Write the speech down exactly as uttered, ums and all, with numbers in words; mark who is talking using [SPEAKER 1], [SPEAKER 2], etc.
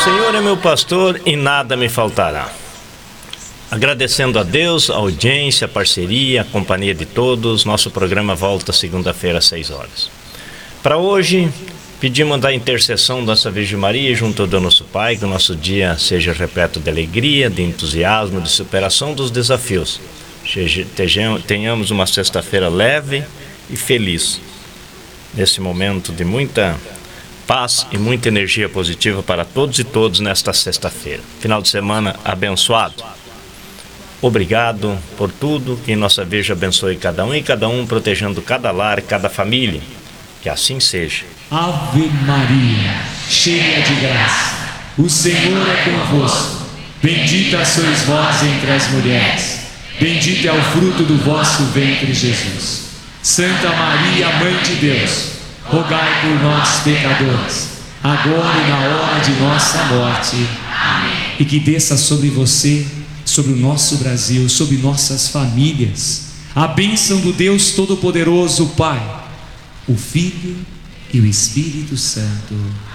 [SPEAKER 1] Senhor é meu pastor e nada me faltará. Agradecendo a Deus, a audiência, a parceria, a companhia de todos, nosso programa volta segunda-feira às seis horas. Para hoje, pedimos da intercessão da Nossa Virgem Maria junto ao nosso Pai, que o nosso dia seja repleto de alegria, de entusiasmo, de superação dos desafios. Tenhamos uma sexta-feira leve e feliz, nesse momento de muita paz e muita energia positiva para todos e todos nesta sexta-feira. Final de semana abençoado. Obrigado por tudo, que nossa Virgem abençoe cada um e cada um, protegendo cada lar, cada família. Que assim seja.
[SPEAKER 2] Ave Maria, cheia de graça, o Senhor é convosco. Bendita sois vós entre as mulheres, bendito é o fruto do vosso ventre, Jesus. Santa Maria, Mãe de Deus, rogai por nós, pecadores, agora e na hora de nossa morte. Amém. E que desça sobre você, sobre o nosso Brasil, sobre nossas famílias, a bênção do Deus Todo-Poderoso, Pai, o Filho e o Espírito Santo.